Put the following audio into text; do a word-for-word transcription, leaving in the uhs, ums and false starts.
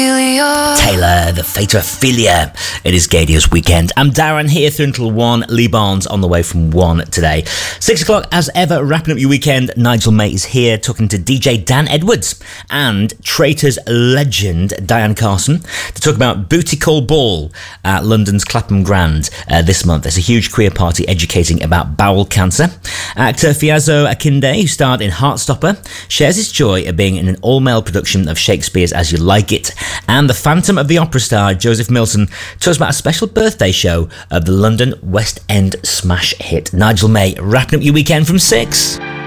Taylor, the Fate of Ophelia. It is Gaydia's weekend. I'm Darren here through until one. Lee Barnes on the way from one today. Six o'clock as ever, wrapping up your weekend. Nigel May is here talking to D J Dan Edwards and Traitors legend Diane Carson to talk about Booty Call Ball at London's Clapham Grand uh, this month. There's a huge queer party educating about bowel cancer. Actor Fiazo Akinde, who starred in Heartstopper, shares his joy of being in an all-male production of Shakespeare's As You Like It. And the Phantom of the Opera star Joseph Milson talks about a special birthday show of the London West End smash hit. Nigel May wrapping up your weekend from six.